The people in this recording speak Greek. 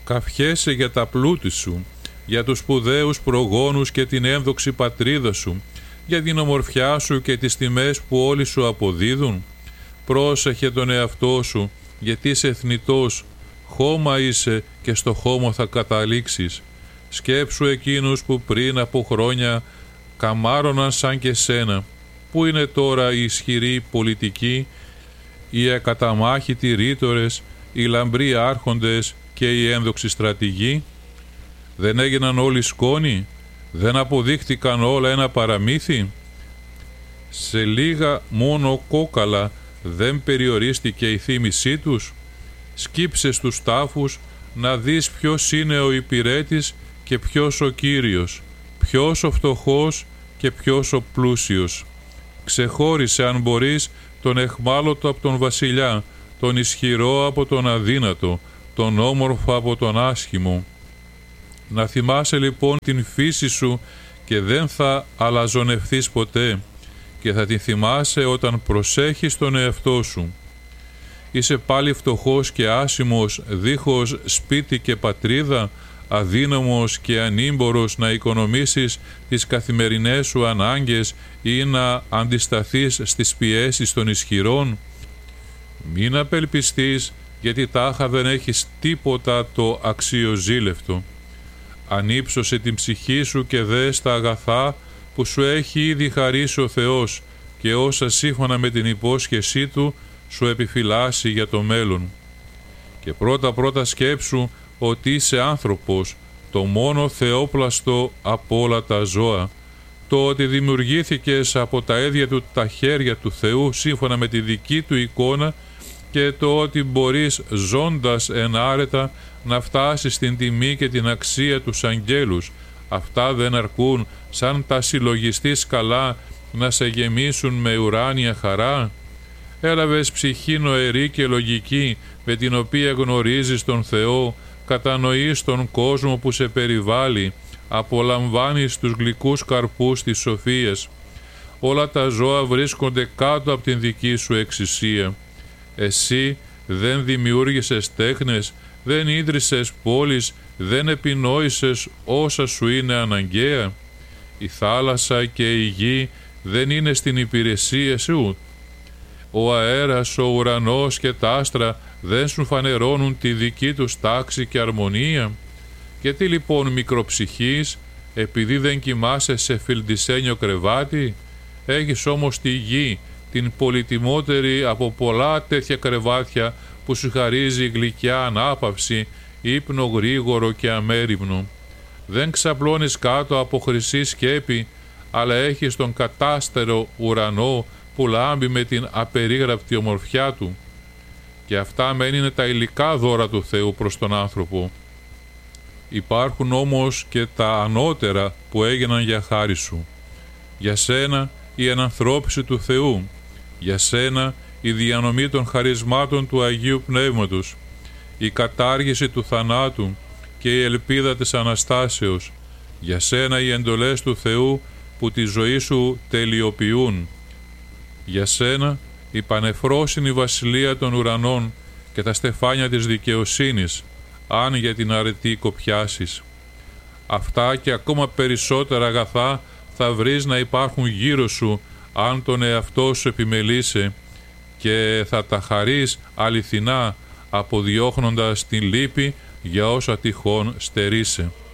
Καυχέσαι για τα πλούτη σου, για τους σπουδαίους προγόνους και την ένδοξη πατρίδα σου, για την ομορφιά σου και τις τιμές που όλοι σου αποδίδουν. Πρόσεχε τον εαυτό σου, γιατί είσαι θνητός, χώμα είσαι και στο χώμα θα καταλήξεις. Σκέψου εκείνους που πριν από χρόνια καμάρωναν σαν και σένα. Πού είναι τώρα οι ισχυροί πολιτικοί, οι ακαταμάχητοι ρήτορες, οι λαμπροί άρχοντες και οι ένδοξοι στρατηγοί? Δεν έγιναν όλοι σκόνοι? Δεν αποδείχτηκαν όλα ένα παραμύθι? Σε λίγα μόνο κόκαλα δεν περιορίστηκε η θύμησή τους? Σκύψε στους τάφους να δεις ποιος είναι ο υπηρέτης και ποιος ο κύριος, ποιος ο φτωχός και ποιος ο πλούσιος. Ξεχώρισε αν μπορείς τον εχμάλωτο από τον βασιλιά, τον ισχυρό από τον αδύνατο, τον όμορφο από τον άσχημο. Να θυμάσαι λοιπόν την φύση σου και δεν θα αλαζονευθείς ποτέ, και θα την θυμάσαι όταν προσέχεις τον εαυτό σου. Είσαι πάλι φτωχός και άσημος, δίχως σπίτι και πατρίδα, αδύναμος και ανήμπορος να οικονομήσεις τις καθημερινές σου ανάγκες ή να αντισταθείς στις πιέσεις των ισχυρών? Μην απελπιστείς, γιατί τάχα δεν έχεις τίποτα το αξιοζήλευτο. Ανύψωσε την ψυχή σου και δες τα αγαθά που σου έχει ήδη χαρίσει ο Θεός και όσα σύμφωνα με την υπόσχεσή Του σου επιφυλάσσει για το μέλλον. Και πρώτα σκέψου ότι είσαι άνθρωπος, το μόνο θεόπλαστο από όλα τα ζώα. Το ότι δημιουργήθηκες από τα ίδια του τα χέρια του Θεού σύμφωνα με τη δική Του εικόνα και το ότι μπορείς ζώντας ενάρετα να φτάσεις στην τιμή και την αξία τους αγγέλους, αυτά δεν αρκούν σαν τα συλλογιστείς καλά να σε γεμίσουν με ουράνια χαρά? Έλαβες ψυχή νοερή και λογική με την οποία γνωρίζεις τον Θεό, κατανοείς τον κόσμο που σε περιβάλλει, απολαμβάνεις τους γλυκούς καρπούς της σοφίας. Όλα τα ζώα βρίσκονται κάτω από την δική σου εξουσία. Εσύ δεν δημιούργησες τέχνες, δεν ίδρυσες πόλεις, δεν επινόησες όσα σου είναι αναγκαία. Η θάλασσα και η γη δεν είναι στην υπηρεσία σου. Ο αέρας, ο ουρανός και τα άστρα δεν σου φανερώνουν τη δική τους τάξη και αρμονία? Γιατί λοιπόν μικροψυχής, επειδή δεν κοιμάσαι σε φιλτισένιο κρεβάτι? Έχεις όμως τη γη, την πολυτιμότερη από πολλά τέτοια κρεβάτια που σου χαρίζει γλυκιά ανάπαυση, ύπνο γρήγορο και αμέριμνο. Δεν ξαπλώνεις κάτω από χρυσή σκέπη, αλλά έχεις τον κατάστερο ουρανό που λάμπει με την απερίγραπτη ομορφιά του. Και αυτά μεν είναι τα υλικά δώρα του Θεού προς τον άνθρωπο. Υπάρχουν όμως και τα ανώτερα που έγιναν για χάρη σου. Για σένα η ενανθρώπιση του Θεού, για σένα η διανομή των χαρισμάτων του Αγίου Πνεύματος, η κατάργηση του θανάτου και η ελπίδα της Αναστάσεως, για σένα οι εντολές του Θεού που τη ζωή σου τελειοποιούν, για σένα η πανεφρόσινη βασιλεία των ουρανών και τα στεφάνια της δικαιοσύνης, αν για την αρετή κοπιάσεις. Αυτά και ακόμα περισσότερα αγαθά θα βρεις να υπάρχουν γύρω σου αν τον εαυτό σου επιμελείσαι, και θα τα χαρείς αληθινά αποδιώχνοντας την λύπη για όσα τυχόν στερείσαι.